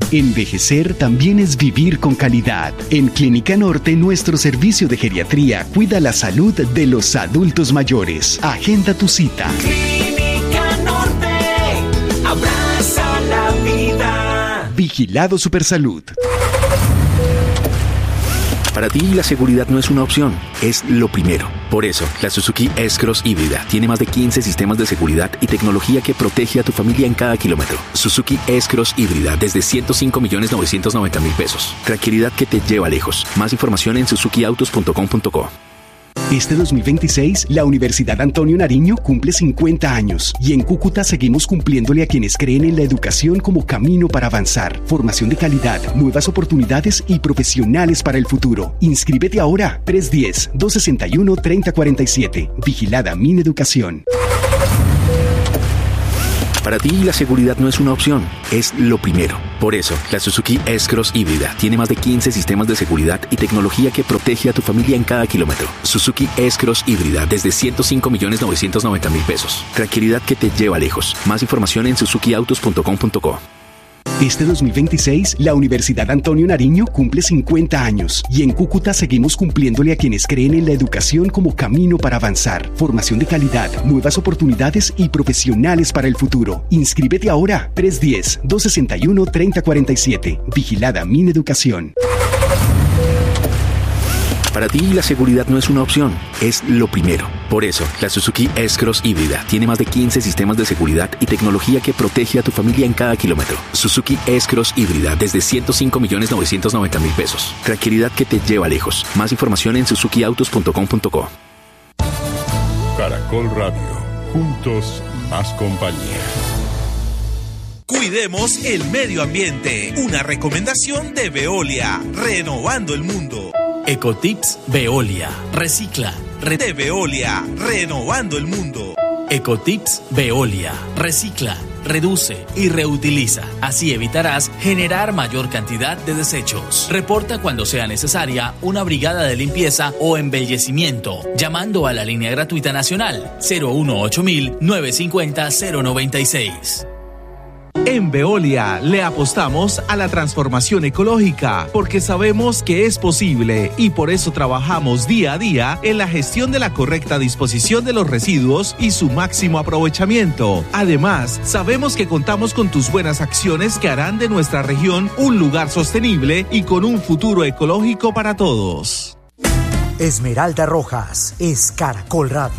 Envejecer también es vivir con calidad. En Clínica Norte, nuestro servicio de geriatría cuida la salud de los adultos mayores. Agenda tu cita. Clínica Norte, abraza la vida. Vigilado Supersalud. Para ti la seguridad no es una opción, es lo primero. Por eso, la Suzuki S-Cross híbrida tiene más de 15 sistemas de seguridad y tecnología que protege a tu familia en cada kilómetro. Suzuki S-Cross híbrida desde 105.990.000 pesos. Tranquilidad que te lleva lejos. Más información en suzukiautos.com.co. Este 2026, la Universidad Antonio Nariño cumple 50 años y en Cúcuta seguimos cumpliéndole a quienes creen en la educación como camino para avanzar. Formación de calidad, nuevas oportunidades y profesionales para el futuro. Inscríbete ahora, 310-261-3047. Vigilada Mineducación. Para ti la seguridad no es una opción, es lo primero. Por eso, la Suzuki S-Cross híbrida tiene más de 15 sistemas de seguridad y tecnología que protege a tu familia en cada kilómetro. Suzuki S-Cross híbrida desde 105.990.000 pesos. Tranquilidad que te lleva lejos. Más información en suzukiautos.com.co. Este 2026, la Universidad Antonio Nariño cumple 50 años y en Cúcuta seguimos cumpliéndole a quienes creen en la educación como camino para avanzar. Formación de calidad, nuevas oportunidades y profesionales para el futuro. Inscríbete ahora, 310-261-3047. Vigilada Mineducación. Para ti la seguridad no es una opción, es lo primero. Por eso, la Suzuki S-Cross híbrida tiene más de 15 sistemas de seguridad y tecnología que protege a tu familia en cada kilómetro. Suzuki S-Cross híbrida desde 105.990.000 pesos. Tranquilidad que te lleva lejos. Más información en suzukiautos.com.co. Caracol Radio. Juntos, más compañía. Cuidemos el medio ambiente. Una recomendación de Veolia. Renovando el mundo. Ecotips Veolia. Recicla. De Veolia. Renovando el mundo. Ecotips Veolia. Recicla, reduce y reutiliza. Así evitarás generar mayor cantidad de desechos. Reporta cuando sea necesaria una brigada de limpieza o embellecimiento, llamando a la línea gratuita nacional 018-950-096. En Veolia le apostamos a la transformación ecológica porque sabemos que es posible y por eso trabajamos día a día en la gestión de la correcta disposición de los residuos y su máximo aprovechamiento. Además, sabemos que contamos con tus buenas acciones que harán de nuestra región un lugar sostenible y con un futuro ecológico para todos. Esmeralda Rojas es Caracol Radio.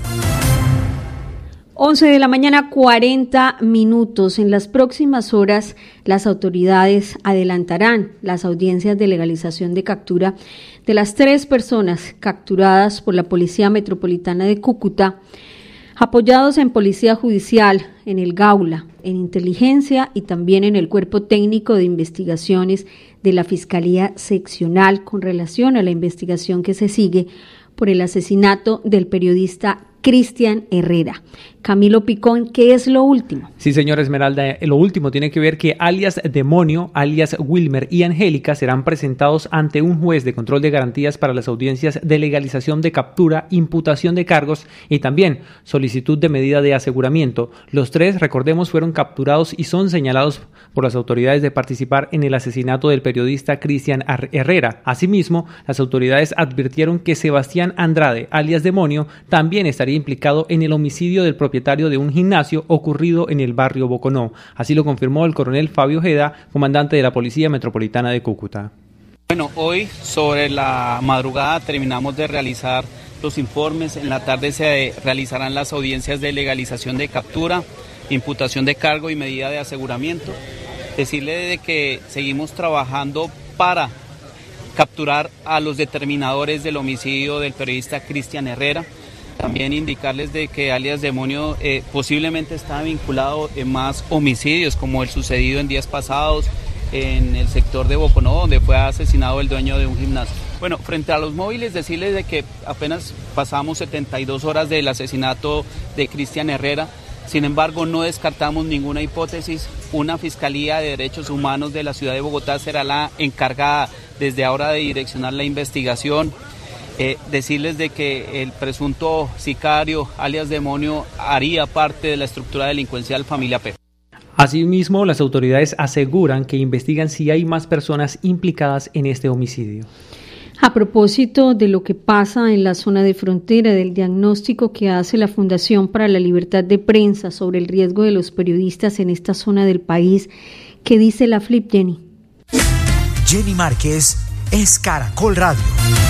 11 de la mañana, 40 minutos. En las próximas horas, las autoridades adelantarán las audiencias de legalización de captura de las 3 personas capturadas por la Policía Metropolitana de Cúcuta, apoyados en Policía Judicial, en el Gaula, en Inteligencia y también en el Cuerpo Técnico de Investigaciones de la Fiscalía Seccional con relación a la investigación que se sigue por el asesinato del periodista Cristian Herrera. Camilo Picón, ¿qué es lo último? Sí, señora Esmeralda, lo último tiene que ver que alias Demonio, alias Wilmer y Angélica serán presentados ante un juez de control de garantías para las audiencias de legalización de captura, imputación de cargos y también solicitud de medida de aseguramiento. Los 3, recordemos, fueron capturados y son señalados por las autoridades de participar en el asesinato del periodista Cristian Herrera. Asimismo, las autoridades advirtieron que Sebastián Andrade, alias Demonio, también estaría implicado en el homicidio del propietario de un gimnasio ocurrido en el barrio Boconó. Así lo confirmó el coronel Fabio Ojeda, comandante de la Policía Metropolitana de Cúcuta. Bueno, hoy sobre la madrugada terminamos de realizar los informes. En la tarde se realizarán las audiencias de legalización de captura, imputación de cargo y medida de aseguramiento. Decirle de que seguimos trabajando para capturar a los determinadores del homicidio del periodista Cristian Herrera. También indicarles de que alias Demonio posiblemente está vinculado en más homicidios como el sucedido en días pasados en el sector de Boconó, donde fue asesinado el dueño de un gimnasio. Bueno, frente a los móviles, decirles de que apenas pasamos 72 horas del asesinato de Cristian Herrera. Sin embargo, no descartamos ninguna hipótesis. Una Fiscalía de Derechos Humanos de la ciudad de Bogotá será la encargada desde ahora de direccionar la investigación. Decirles de que el presunto sicario, alias Demonio, haría parte de la estructura delincuencial Familia P. Asimismo, las autoridades aseguran que investigan si hay más personas implicadas en este homicidio. A propósito de lo que pasa en la zona de frontera, del diagnóstico que hace la Fundación para la Libertad de Prensa sobre el riesgo de los periodistas en esta zona del país, ¿qué dice la FLIP, Jenny? Jenny Márquez es Caracol Radio.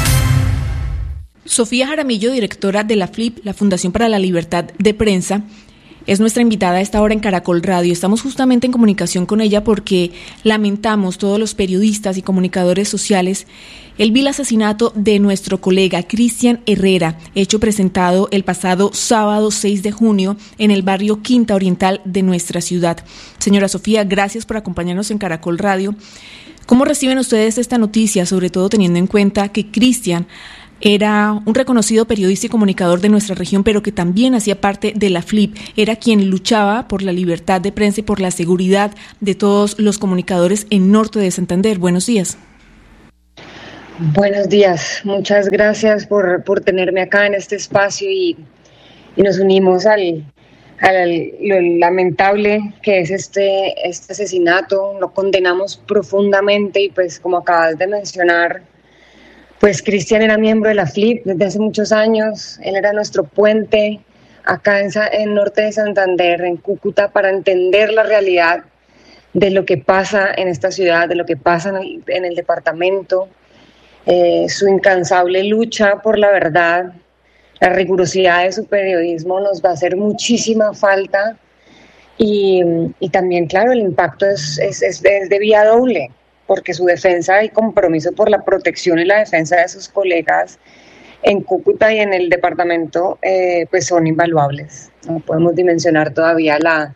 Sofía Jaramillo, directora de la FLIP, la Fundación para la Libertad de Prensa, es nuestra invitada a esta hora en Caracol Radio. Estamos justamente en comunicación con ella porque lamentamos, todos los periodistas y comunicadores sociales, el vil asesinato de nuestro colega Cristian Herrera, hecho presentado el pasado sábado 6 de junio en el barrio Quinta Oriental de nuestra ciudad. Señora Sofía, gracias por acompañarnos en Caracol Radio. ¿Cómo reciben ustedes esta noticia, sobre todo teniendo en cuenta que Cristian era un reconocido periodista y comunicador de nuestra región, pero que también hacía parte de la FLIP, era quien luchaba por la libertad de prensa y por la seguridad de todos los comunicadores en Norte de Santander? Buenos días. Buenos días, muchas gracias por tenerme acá en este espacio y nos unimos al lo lamentable que es este asesinato. Lo condenamos profundamente y pues como acabas de mencionar, pues Cristian era miembro de la FLIP desde hace muchos años. Él era nuestro puente acá en Norte de Santander, en Cúcuta, para entender la realidad de lo que pasa en esta ciudad, de lo que pasa en el departamento. Su incansable lucha por la verdad, la rigurosidad de su periodismo nos va a hacer muchísima falta y también, claro, el impacto es de vía doble, porque su defensa y compromiso por la protección y la defensa de sus colegas en Cúcuta y en el departamento pues son invaluables. No podemos dimensionar todavía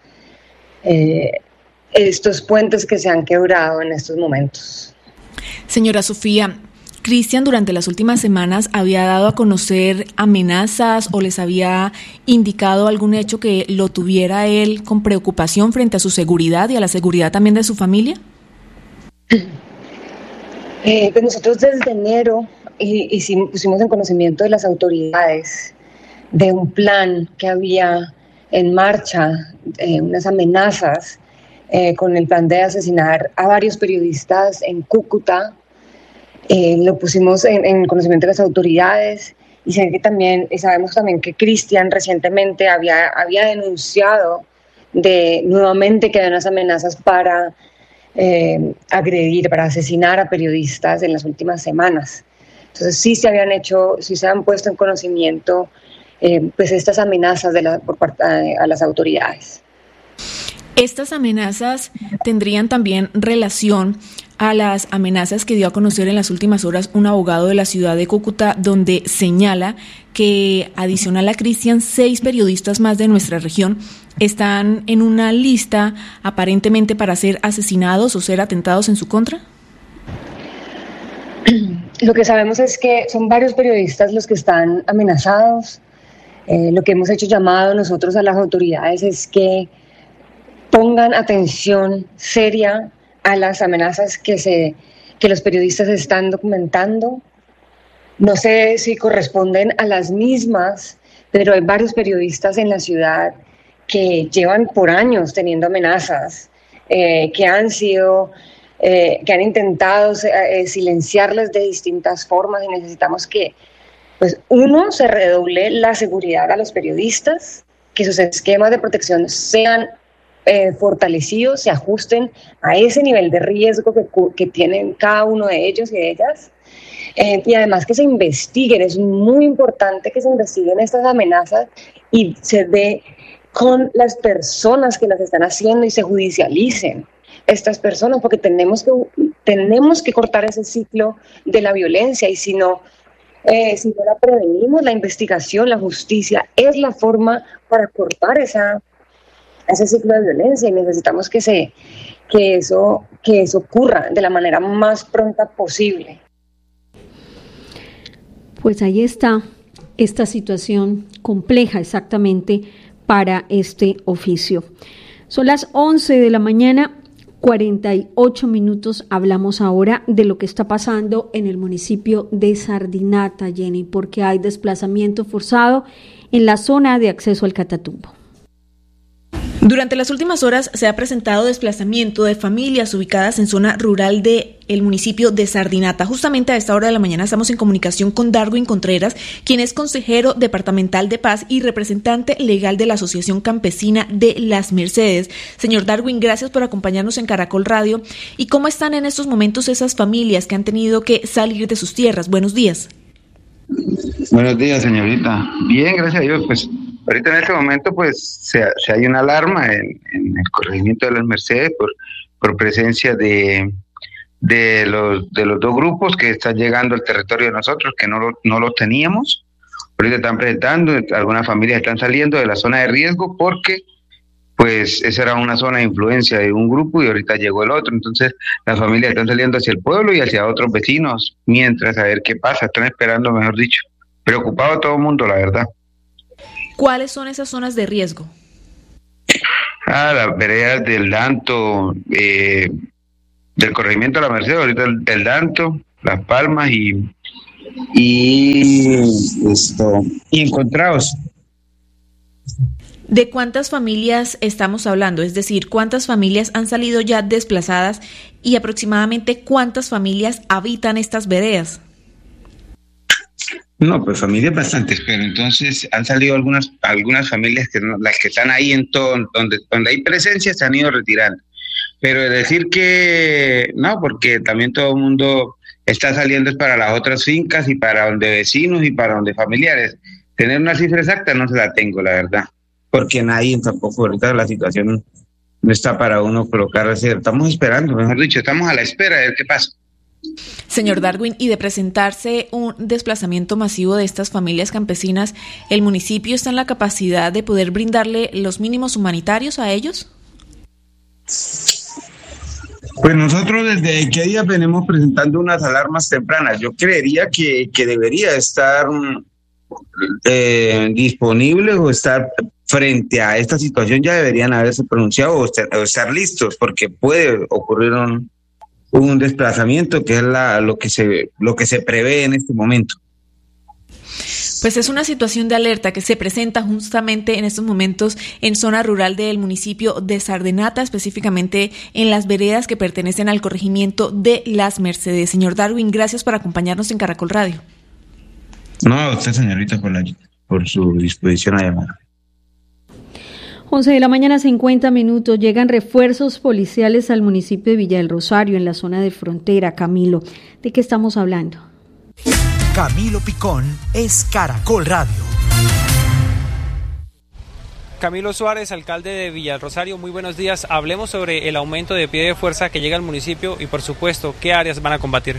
estos puentes que se han quebrado en estos momentos. Señora Sofía, Cristian durante las últimas semanas había dado a conocer amenazas o les había indicado algún hecho que lo tuviera él con preocupación frente a su seguridad y a la seguridad también de su familia. Pues nosotros desde enero pusimos en conocimiento de las autoridades de un plan que había en marcha, unas amenazas con el plan de asesinar a varios periodistas en Cúcuta. Lo pusimos en conocimiento de las autoridades y sabemos también que Cristian recientemente había denunciado nuevamente que había unas amenazas para agredir, para asesinar a periodistas en las últimas semanas. Entonces sí se han puesto en conocimiento pues estas amenazas por parte a las autoridades. ¿Estas amenazas tendrían también relación a las amenazas que dio a conocer en las últimas horas un abogado de la ciudad de Cúcuta, donde señala que, adicional a Cristian, 6 periodistas más de nuestra región están en una lista aparentemente para ser asesinados o ser atentados en su contra? Lo que sabemos es que son varios periodistas los que están amenazados. Lo que hemos hecho llamado nosotros a las autoridades es que pongan atención seria a las amenazas que los periodistas están documentando. No sé si corresponden a las mismas, pero hay varios periodistas en la ciudad que llevan por años teniendo amenazas, que han intentado silenciarlas de distintas formas, y necesitamos que, pues, uno, se redoble la seguridad a los periodistas, que sus esquemas de protección sean fortalecidos, se ajusten a ese nivel de riesgo que tienen cada uno de ellos y de ellas, y además que se investiguen. Es muy importante que se investiguen estas amenazas y se dé con las personas que las están haciendo y se judicialicen estas personas, porque tenemos que cortar ese ciclo de la violencia, y si no la prevenimos, la investigación, la justicia es la forma para cortar ese ciclo de violencia, y necesitamos que eso ocurra de la manera más pronta posible. Pues ahí está esta situación compleja exactamente para este oficio. Son las 11 de la mañana, 48 minutos. Hablamos ahora de lo que está pasando en el municipio de Sardinata, Jenny, porque hay desplazamiento forzado en la zona de acceso al Catatumbo. Durante las últimas horas se ha presentado desplazamiento de familias ubicadas en zona rural del municipio de Sardinata. Justamente a esta hora de la mañana estamos en comunicación con Darwin Contreras, quien es consejero departamental de paz y representante legal de la Asociación Campesina de Las Mercedes. Señor Darwin, gracias por acompañarnos en Caracol Radio. ¿Y cómo están en estos momentos esas familias que han tenido que salir de sus tierras? Buenos días. Buenos días, señorita. Bien, gracias a Dios. Pues ahorita en este momento pues se hay una alarma en el corregimiento de Las Mercedes por presencia de los dos grupos que están llegando al territorio de nosotros, que no lo teníamos. Ahorita están presentando, algunas familias están saliendo de la zona de riesgo porque pues esa era una zona de influencia de un grupo y ahorita llegó el otro. Entonces las familias están saliendo hacia el pueblo y hacia otros vecinos, mientras a ver qué pasa, están esperando, mejor dicho. Preocupado todo el mundo, la verdad. ¿Cuáles son esas zonas de riesgo? Las veredas del Danto, del corregimiento de La Merced, ahorita el Danto, Las Palmas y Encontrados. ¿De cuántas familias estamos hablando? Es decir, ¿cuántas familias han salido ya desplazadas y aproximadamente cuántas familias habitan estas veredas? No, pues familias bastantes, pero entonces han salido algunas familias que las que están ahí en todo, donde hay presencia se han ido retirando. Pero es decir que no, porque también todo el mundo está saliendo es para las otras fincas y para donde vecinos y para donde familiares. Tener una cifra exacta no se la tengo, la verdad, porque nadie tampoco, ahorita la situación no está para uno colocarse. Estamos esperando, mejor dicho, estamos a la espera de ver qué pasa. Señor Darwin, y de presentarse un desplazamiento masivo de estas familias campesinas, ¿el municipio está en la capacidad de poder brindarle los mínimos humanitarios a ellos? Pues nosotros desde qué día venimos presentando unas alarmas tempranas. Yo creería que debería estar disponible o estar frente a esta situación, ya deberían haberse pronunciado o estar listos, porque puede ocurrir un desplazamiento, que es lo que se prevé en este momento. Pues es una situación de alerta que se presenta justamente en estos momentos en zona rural del municipio de Sardinata, específicamente en las veredas que pertenecen al corregimiento de Las Mercedes. Señor Darwin, gracias por acompañarnos en Caracol Radio. No, a usted, señorita, por su disposición a llamar. 11:50 a.m, llegan refuerzos policiales al municipio de Villa del Rosario, en la zona de frontera. Camilo, ¿de qué estamos hablando? Camilo Picón es Caracol Radio. Camilo Suárez, alcalde de Villa del Rosario, muy buenos días. Hablemos sobre el aumento de pie de fuerza que llega al municipio y, por supuesto, ¿qué áreas van a combatir?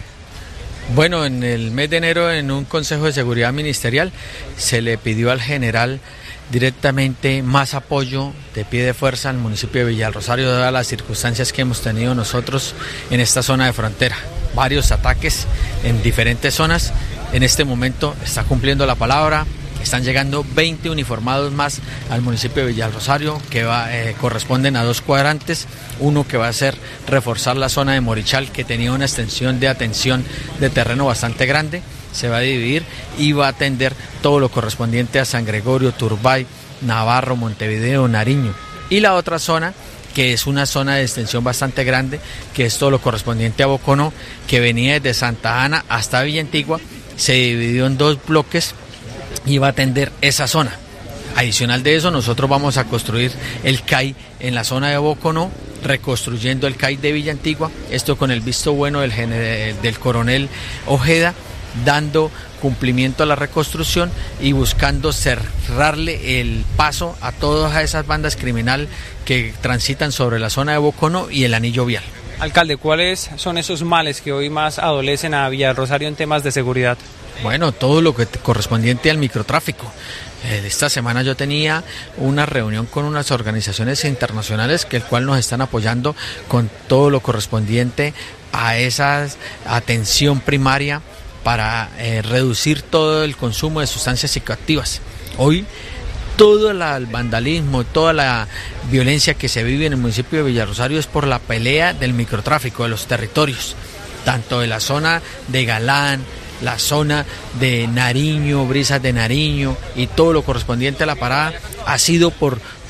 Bueno, en el mes de enero, en un Consejo de Seguridad Ministerial, se le pidió al general directamente más apoyo de pie de fuerza al municipio de Villa del Rosario, dadas las circunstancias que hemos tenido nosotros en esta zona de frontera. Varios ataques en diferentes zonas. En este momento está cumpliendo la palabra. Están llegando 20 uniformados más al municipio de Villa del Rosario, que corresponden a 2 cuadrantes. Uno que va a ser reforzar la zona de Morichal, que tenía una extensión de atención de terreno bastante grande. Se va a dividir y va a atender todo lo correspondiente a San Gregorio, Turbay, Navarro, Montevideo, Nariño. Y la otra zona, que es una zona de extensión bastante grande, que es todo lo correspondiente a Boconó, que venía desde Santa Ana hasta Villa Antigua, se dividió en 2 bloques y va a atender esa zona. Adicional de eso, nosotros vamos a construir el CAI en la zona de Boconó, reconstruyendo el CAI de Villa Antigua, esto con el visto bueno del coronel Ojeda, dando cumplimiento a la reconstrucción y buscando cerrarle el paso a todas esas bandas criminales que transitan sobre la zona de Boconó y el anillo vial. Alcalde, ¿cuáles son esos males que hoy más adolecen a Villa del Rosario en temas de seguridad? Bueno, todo lo que correspondiente al microtráfico. Esta semana yo tenía una reunión con unas organizaciones internacionales que el cual nos están apoyando con todo lo correspondiente a esa atención primaria para reducir todo el consumo de sustancias psicoactivas. Hoy todo el vandalismo, toda la violencia que se vive en el municipio de Villa del Rosario es por la pelea del microtráfico, de los territorios, tanto de la zona de Galán, la zona de Nariño, Brisas de Nariño y todo lo correspondiente a la parada, ha sido por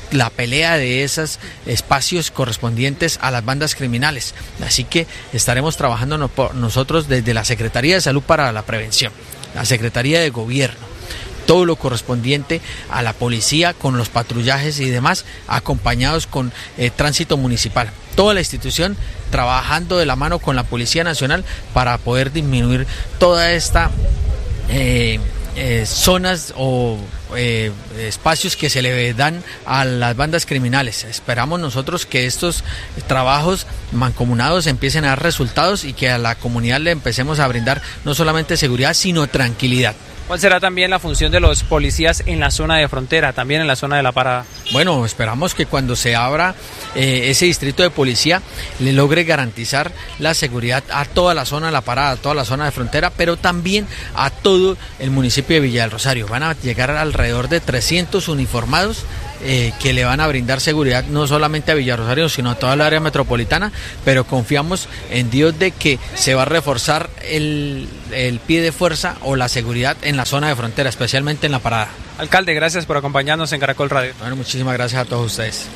la pelea de esos espacios correspondientes a las bandas criminales. Así que estaremos trabajando nosotros desde la Secretaría de Salud para la Prevención, la Secretaría de Gobierno, todo lo correspondiente a la policía con los patrullajes y demás, acompañados con tránsito municipal. Toda la institución trabajando de la mano con la Policía Nacional para poder disminuir toda esta zonas o espacios que se le dan a las bandas criminales. Esperamos nosotros que estos trabajos mancomunados empiecen a dar resultados y que a la comunidad le empecemos a brindar no solamente seguridad, sino tranquilidad. ¿Cuál será también la función de los policías en la zona de frontera, también en la zona de La Parada? Bueno, esperamos que cuando se abra ese distrito de policía le logre garantizar la seguridad a toda la zona de La Parada, a toda la zona de frontera, pero también a todo el municipio de Villa del Rosario. Van a llegar alrededor de 300 uniformados que le van a brindar seguridad no solamente a Villarrosario, sino a toda el área metropolitana, pero confiamos en Dios de que se va a reforzar el pie de fuerza o la seguridad en la zona de frontera, especialmente en La Parada. Alcalde, gracias por acompañarnos en Caracol Radio. Bueno, muchísimas gracias a todos ustedes.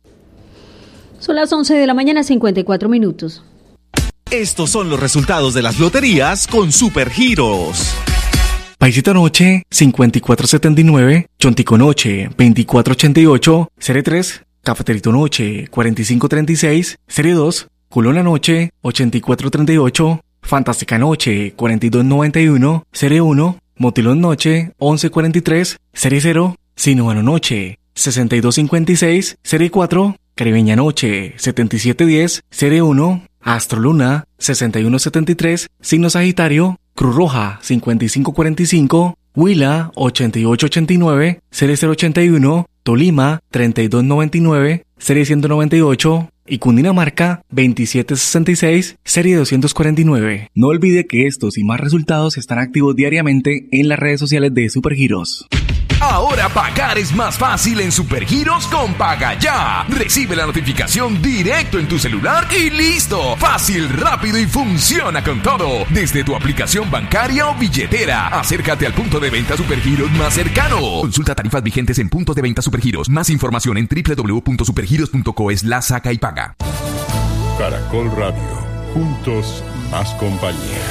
Son las 11 de la mañana, 54 minutos. Estos son los resultados de las loterías con Supergiros. Paisito Noche, 5479, Chontico Noche, 2488, Serie 3, Cafeterito Noche, 4536, Serie 2, Culona Noche, 8438, Fantástica Noche, 4291, Serie 1, Motilón Noche, 1143, Serie 0, Sinuano Noche, 6256, Serie 4, Caribeña Noche, 7710, Serie 1, Astro Luna, 6173, Signo Sagitario, Cruz Roja, 5545, Huila, 8889, Serie 081, Tolima, 3299, Serie 198 y Cundinamarca, 2766, Serie 249. No olvide que estos y más resultados están activos diariamente en las redes sociales de Supergiros. Ahora pagar es más fácil en Supergiros con Paga Ya. Recibe la notificación directo en tu celular y listo. Fácil, rápido y funciona con todo. Desde tu aplicación bancaria o billetera. Acércate al punto de venta Supergiros más cercano. Consulta tarifas vigentes en puntos de venta Supergiros. Más información en www.supergiros.co/saca y paga. Caracol Radio. Juntos, más compañía.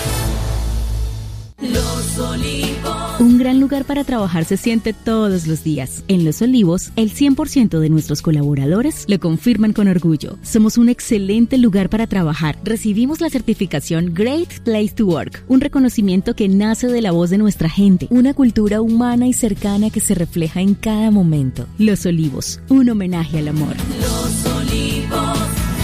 Los Olivos. Un gran lugar para trabajar se siente todos los días. En Los Olivos, el 100% de nuestros colaboradores lo confirman con orgullo. Somos un excelente lugar para trabajar. Recibimos la certificación Great Place to Work, un reconocimiento que nace de la voz de nuestra gente, una cultura humana y cercana que se refleja en cada momento. Los Olivos, un homenaje al amor. Los Olivos.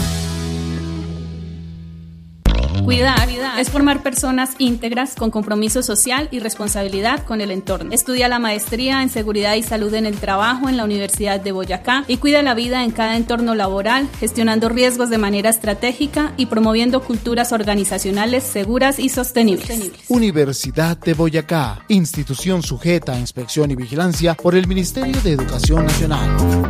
Cuidar es formar personas íntegras con compromiso social y responsabilidad con el entorno. Estudia la maestría en Seguridad y Salud en el Trabajo en la Universidad de Boyacá y cuida la vida en cada entorno laboral, gestionando riesgos de manera estratégica y promoviendo culturas organizacionales seguras y sostenibles. Universidad de Boyacá, institución sujeta a inspección y vigilancia por el Ministerio de Educación Nacional.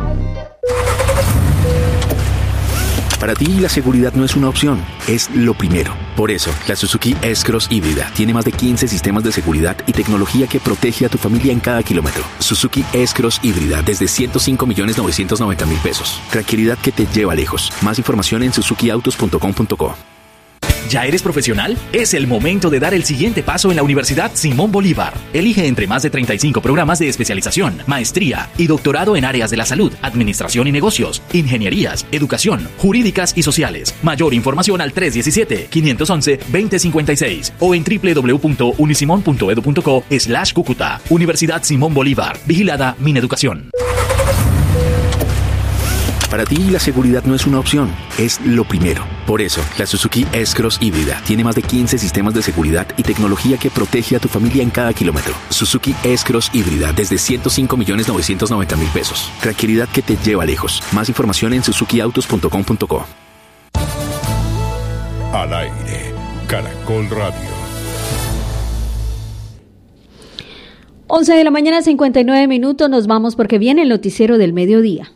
Para ti, la seguridad no es una opción, es lo primero. Por eso, la Suzuki S-Cross híbrida tiene más de 15 sistemas de seguridad y tecnología que protege a tu familia en cada kilómetro. Suzuki S-Cross híbrida desde 105.990.000 pesos. Tranquilidad que te lleva lejos. Más información en suzukiautos.com.co. ¿Ya eres profesional? Es el momento de dar el siguiente paso en la Universidad Simón Bolívar. Elige entre más de 35 programas de especialización, maestría y doctorado en áreas de la salud, administración y negocios, ingenierías, educación, jurídicas y sociales. Mayor información al 317-511-2056 o en www.unisimon.edu.co/Cúcuta. Universidad Simón Bolívar. Vigilada Mineducación. Para ti, la seguridad no es una opción, es lo primero. Por eso, la Suzuki S-Cross híbrida tiene más de 15 sistemas de seguridad y tecnología que protege a tu familia en cada kilómetro. Suzuki S-Cross híbrida desde 105.990.000 pesos. Tranquilidad que te lleva lejos. Más información en suzukiautos.com.co. Al aire, Caracol Radio. 11 de la mañana, 59 minutos. Nos vamos porque viene el noticiero del mediodía.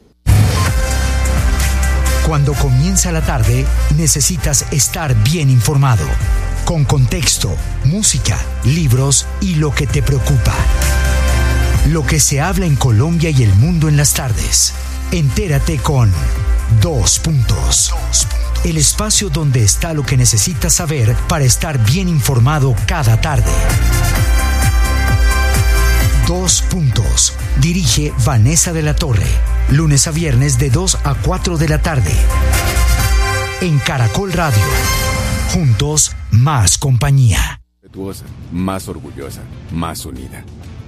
Cuando comienza la tarde, necesitas estar bien informado, con contexto, música, libros y lo que te preocupa. Lo que se habla en Colombia y el mundo en las tardes. Entérate con 2 Puntos. El espacio donde está lo que necesitas saber para estar bien informado cada tarde. 2 Puntos. Dirige Vanessa de la Torre. Lunes a viernes de 2 a 4 de la tarde. En Caracol Radio. Juntos, más compañía. Más orgullosa, más unida.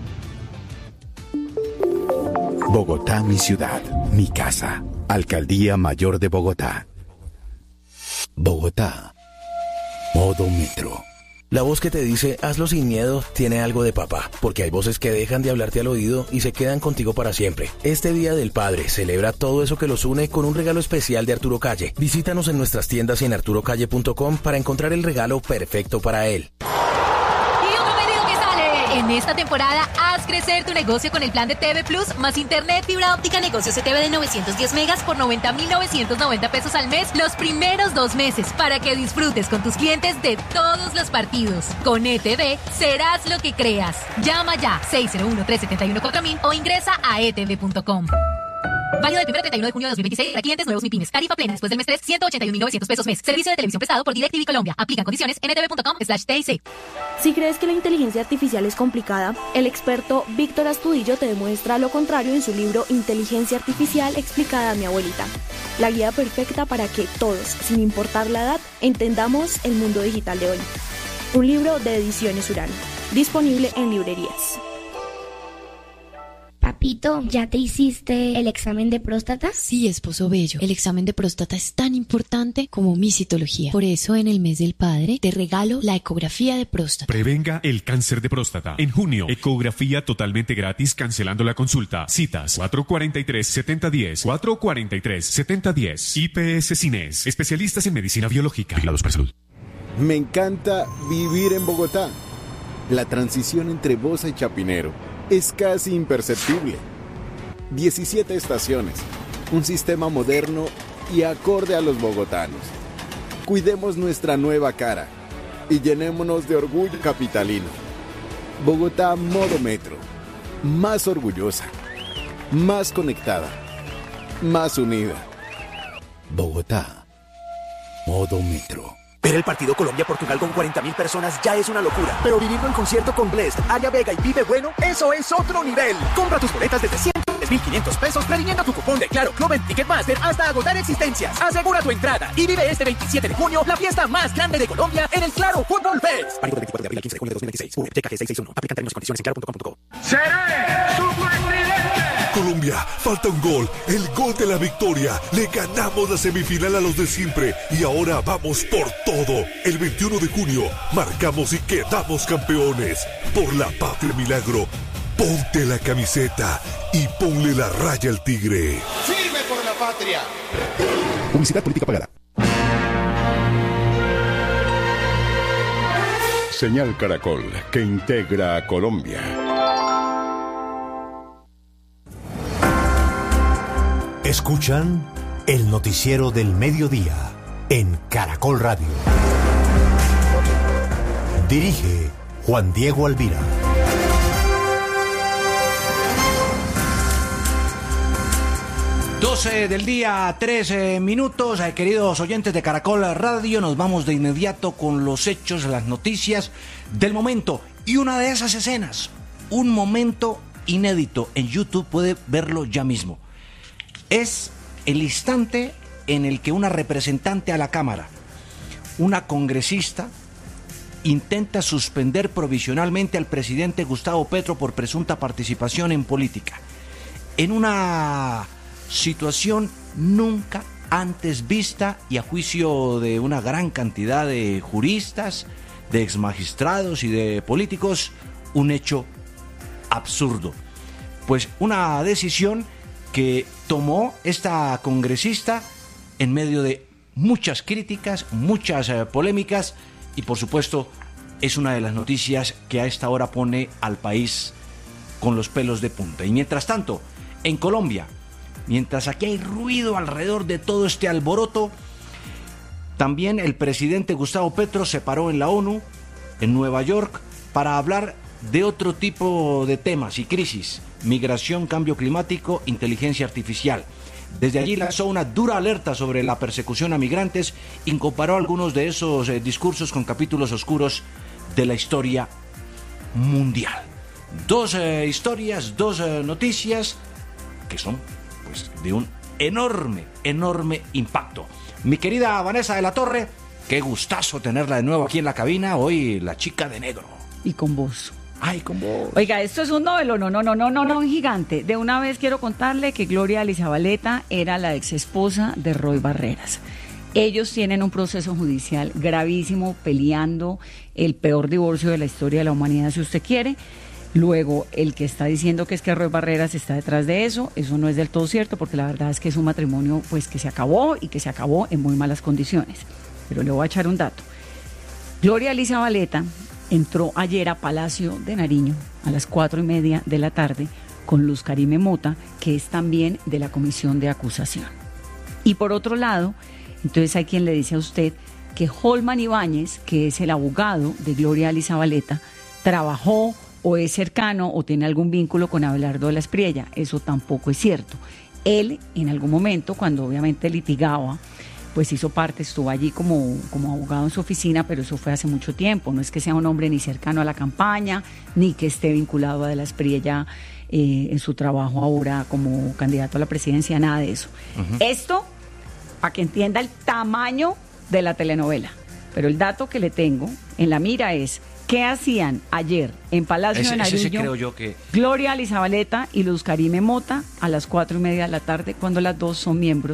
Bogotá, mi ciudad, mi casa. Alcaldía Mayor de Bogotá. Bogotá. Modo Metro. La voz que te dice, hazlo sin miedo, tiene algo de papá, porque hay voces que dejan de hablarte al oído y se quedan contigo para siempre. Este Día del Padre celebra todo eso que los une con un regalo especial de Arturo Calle. Visítanos en nuestras tiendas y en arturocalle.com para encontrar el regalo perfecto para él. En esta temporada, haz crecer tu negocio con el plan de TV Plus más internet fibra óptica negocio CTV de 910 megas por 90.990 pesos al mes los primeros 2 meses para que disfrutes con tus clientes de todos los partidos. Con ETV, serás lo que creas. Llama ya 601-371-4000 o ingresa a etv.com. Válido del 1 al 31 de junio de 2026 para clientes nuevos MIPYMES. Tarifa plena después del mes 3, 181.900 pesos mes. Servicio de televisión prestado por DirecTV Colombia. Aplican condiciones en etv.com/TIC. Si crees que la inteligencia artificial es complicada, el experto Víctor Astudillo te demuestra lo contrario en su libro Inteligencia Artificial explicada a mi abuelita. La guía perfecta para que todos, sin importar la edad, entendamos el mundo digital de hoy. Un libro de Ediciones Urano. Disponible en librerías. Papito, ¿ya te hiciste el examen de próstata? Sí, esposo bello. El examen de próstata es tan importante como mi citología. Por eso, en el mes del padre, te regalo la ecografía de próstata. Prevenga el cáncer de próstata. En junio, ecografía totalmente gratis, cancelando la consulta. Citas 443-7010, 443-7010. IPS Cines, especialistas en medicina biológica. Vigilados para salud. Me encanta vivir en Bogotá. La transición entre Bosa y Chapinero es casi imperceptible. 17 estaciones, un sistema moderno y acorde a los bogotanos. Cuidemos nuestra nueva cara y llenémonos de orgullo capitalino. Bogotá Modo Metro. Más orgullosa, más conectada, más unida. Bogotá Modo Metro. Ver el partido Colombia-Portugal con 40.000 personas ya es una locura. Pero vivirlo en concierto con Blessd, Aria Vega y Vive Bueno, eso es otro nivel. Compra tus boletas desde 103.500 pesos previniendo tu cupón de Claro Club en Ticketmaster hasta agotar existencias. Asegura tu entrada y vive este 27 de junio la fiesta más grande de Colombia en el Claro Fútbol Fest. Válido del 24 de abril al 15 de junio de 2026. TKG 661. Aplican términos y condiciones en claro.com.co. ¡Seré su presidente! Colombia, falta un gol, el gol de la victoria. Le ganamos la semifinal a los de siempre y ahora vamos por todo. El 21 de junio marcamos y quedamos campeones. Por la patria milagro, ponte la camiseta y ponle la raya al tigre. ¡Firme por la patria! Publicidad política pagada. Señal Caracol, que integra a Colombia. Escuchan el noticiero del mediodía en Caracol Radio. Dirige Juan Diego Alvira. Del día, 13 minutos. Queridos oyentes de Caracol Radio, nos vamos de inmediato con los hechos, las noticias del momento. Y una de esas escenas, un momento inédito, en YouTube puede verlo ya mismo. Es el instante en el que una representante a la Cámara, una congresista, intenta suspender provisionalmente al presidente Gustavo Petro por presunta participación en política. En una situación nunca antes vista y a juicio de una gran cantidad de juristas, de exmagistrados y de políticos, un hecho absurdo. Pues una decisión que tomó esta congresista en medio de muchas críticas, muchas polémicas y por supuesto es una de las noticias que a esta hora pone al país con los pelos de punta. Y mientras tanto, en Colombia, mientras aquí hay ruido alrededor de todo este alboroto, también el presidente Gustavo Petro se paró en la ONU, en Nueva York, para hablar de otro tipo de temas y crisis: migración, cambio climático, inteligencia artificial. Desde allí lanzó una dura alerta sobre la persecución a migrantes y comparó algunos de esos discursos con capítulos oscuros de la historia mundial. Dos historias, dos noticias que son pues de un enorme impacto. Mi querida Vanessa de la Torre, qué gustazo tenerla de nuevo aquí en la cabina, hoy la chica de negro. Y con vos. Ay, con vos. Oiga, esto es un novelo, no, gigante. De una vez quiero contarle que Gloria Elizabaleta era la ex esposa de Roy Barreras. Ellos tienen un proceso judicial gravísimo, peleando el peor divorcio de la historia de la humanidad, si usted quiere. Luego, el que está diciendo que es que Roy Barreras está detrás de eso no es del todo cierto, porque la verdad es que es un matrimonio pues que se acabó y que se acabó en muy malas condiciones. Pero le voy a echar un dato. Gloria Elizabaleta entró ayer a Palacio de Nariño a las 4:30 de la tarde con Luz Karime Mota, que es también de la comisión de acusación. Y por otro lado, entonces hay quien le dice a usted que Holman Ibáñez, que es el abogado de Gloria Elizabaleta, trabajó o es cercano o tiene algún vínculo con Abelardo de la Espriella. Eso tampoco es cierto. Él, en algún momento, cuando obviamente litigaba, pues hizo parte, estuvo allí como abogado en su oficina, pero eso fue hace mucho tiempo. No es que sea un hombre ni cercano a la campaña, ni que esté vinculado a de la Espriella en su trabajo ahora como candidato a la presidencia, nada de eso. Esto, para que entienda el tamaño de la telenovela. Pero el dato que le tengo en la mira es: ¿qué hacían ayer en Palacio de Nariño creo yo que Gloria Elizabaleta y Luz Karime Mota a las 4:30 de la tarde, cuando las dos son miembros